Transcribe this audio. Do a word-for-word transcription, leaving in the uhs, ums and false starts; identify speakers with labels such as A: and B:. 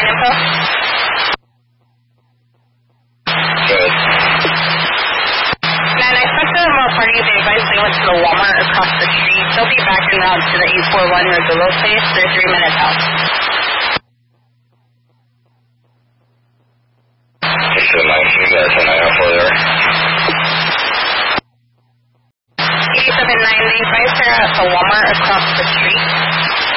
A: client info?
B: Good.
A: And I spoke to them about parties. They advised they went to the Walmart across the street. They'll be back en route to the eight four one Regulo place. They're three minutes out.
B: It's a nineteen, that's a nine oh four there.
A: eighty-seven ninety-five, they're at the Walmart across the street.